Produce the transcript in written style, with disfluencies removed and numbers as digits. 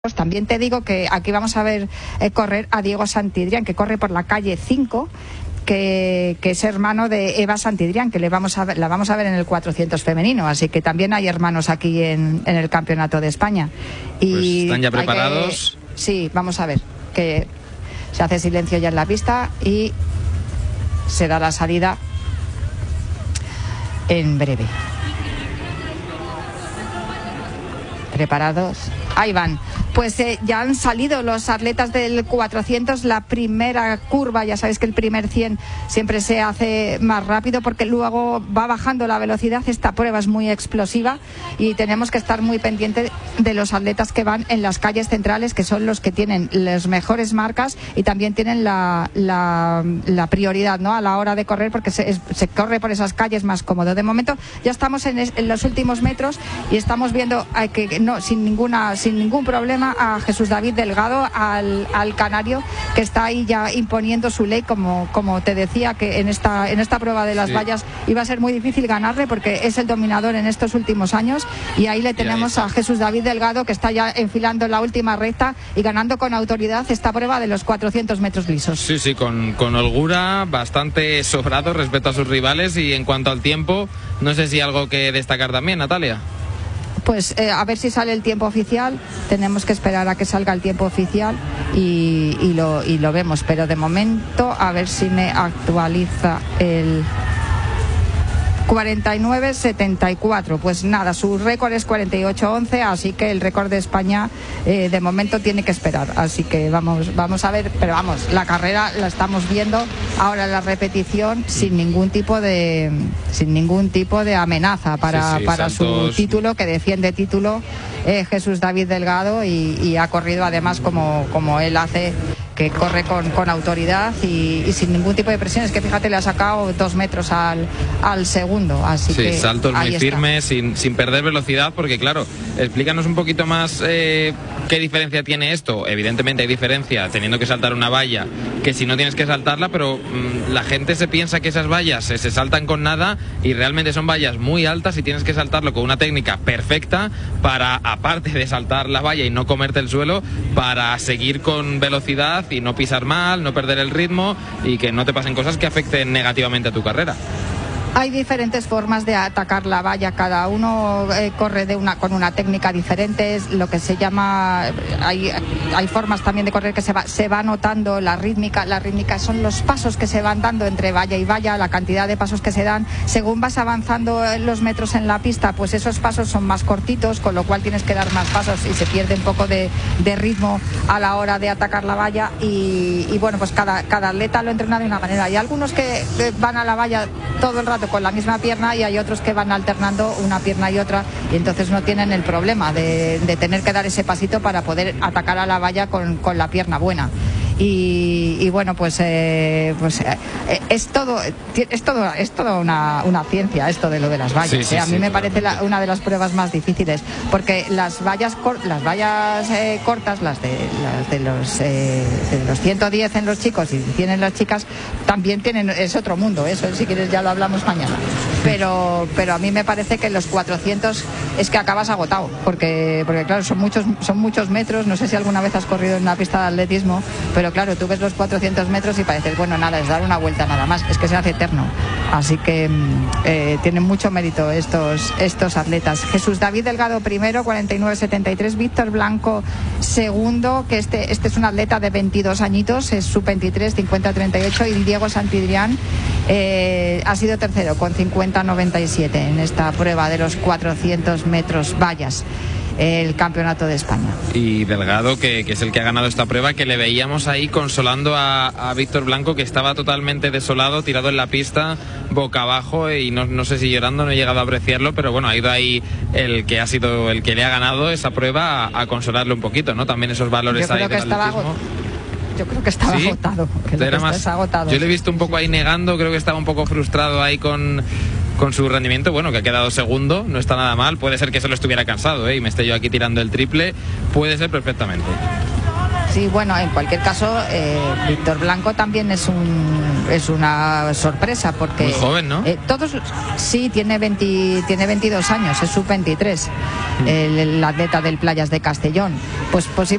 Pues también te digo que aquí vamos a ver correr a Diego Santidrián, que corre por la calle 5, que es hermano de Eva Santidrián, que la vamos a ver en el 400 femenino, así que también hay hermanos aquí en el Campeonato de España. Y pues están ya preparados. Sí, vamos a ver, que se hace silencio ya en la pista y se da la salida en breve. Preparados, ahí van. Pues ya han salido los atletas del 400, la primera curva, ya sabéis que el primer 100 siempre se hace más rápido porque luego va bajando la velocidad. Esta prueba es muy explosiva y tenemos que estar muy pendientes de los atletas que van en las calles centrales, que son los que tienen las mejores marcas y también tienen la prioridad, ¿no?, a la hora de correr, porque se corre por esas calles más cómodo. De momento ya estamos en los últimos metros y estamos viendo que no, sin ningún problema, a Jesús David Delgado, al canario, que está ahí ya imponiendo su ley, como te decía, que en esta prueba de las vallas iba a ser muy difícil ganarle porque es el dominador en estos últimos años, y ahí le tenemos a Jesús David Delgado, que está ya enfilando la última recta y ganando con autoridad esta prueba de los 400 metros lisos. Sí, con holgura, bastante sobrado respecto a sus rivales. Y en cuanto al tiempo, no sé si algo que destacar también, Natalia. Pues a ver si sale el tiempo oficial. Tenemos que esperar a que salga el tiempo oficial y lo vemos, pero de momento a ver si me actualiza el 49.74. Pues nada, su récord es 48.11, así que el récord de España de momento tiene que esperar. Así que vamos a ver, pero vamos, la carrera la estamos viendo ahora en la repetición sin ningún tipo de amenaza para su título, que defiende título Jesús David Delgado, y ha corrido además como él hace, que corre con autoridad y sin ningún tipo de presión. Es que fíjate, le ha sacado 2 metros al segundo, así que saltos muy firmes, sin perder velocidad, porque claro, explícanos un poquito más qué diferencia tiene esto. Evidentemente hay diferencia teniendo que saltar una valla que si no tienes que saltarla, pero la gente se piensa que esas vallas se saltan con nada, y realmente son vallas muy altas y tienes que saltarlo con una técnica perfecta para, aparte de saltar la valla y no comerte el suelo, para seguir con velocidad y no pisar mal, no perder el ritmo y que no te pasen cosas que afecten negativamente a tu carrera. Hay diferentes formas de atacar la valla, cada uno corre con una técnica diferente, es lo que se llama, hay formas también de correr que se va notando la rítmica son los pasos que se van dando entre valla y valla, la cantidad de pasos que se dan. Según vas avanzando los metros en la pista, pues esos pasos son más cortitos, con lo cual tienes que dar más pasos y se pierde un poco de ritmo a la hora de atacar la valla, y bueno, pues cada atleta lo entrena de una manera. Hay algunos que van a la valla todo el rato con la misma pierna y hay otros que van alternando una pierna y otra, y entonces no tienen el problema de tener que dar ese pasito para poder atacar a la valla con la pierna buena. Y bueno, pues es todo una ciencia esto de lo de las vallas. A mí me parece una de las pruebas más difíciles, porque las vallas cortas, las de los 110 en los chicos y 100 en las chicas, también es otro mundo. Eso, si quieres, ya lo hablamos mañana. Pero a mí me parece que los 400 es que acabas agotado, porque claro, son muchos metros. No sé si alguna vez has corrido en una pista de atletismo, pero claro, tú ves los 400 metros y pareces, bueno, nada, es dar una vuelta nada más, es que se hace eterno. Así que tienen mucho mérito estos atletas. Jesús David Delgado primero, 49.73, Víctor Blanco segundo, que este es un atleta de 22 añitos, es sub-23, 50.38, y Diego Santidrián ha sido tercero con 50.97 en esta prueba de los 400 metros vallas, el Campeonato de España. Y Delgado, que es el que ha ganado esta prueba, que le veíamos ahí consolando a Víctor Blanco, que estaba totalmente desolado, tirado en la pista, boca abajo, y no sé si llorando, no he llegado a apreciarlo, pero bueno, ha ido ahí el que ha sido el que le ha ganado esa prueba a consolarle un poquito, ¿no? También esos valores ahí del atletismo. Yo creo que estaba agotado. Yo le he visto un poco ahí negando, creo que estaba un poco frustrado ahí con su rendimiento, bueno, que ha quedado segundo, no está nada mal. Puede ser que solo estuviera cansado, y me esté yo aquí tirando el triple, puede ser perfectamente. Sí, bueno, en cualquier caso, Víctor Blanco también es una sorpresa porque... Muy joven, ¿no? Todos, sí, tiene 22 años, es sub-23, el atleta del Playas de Castellón. Pues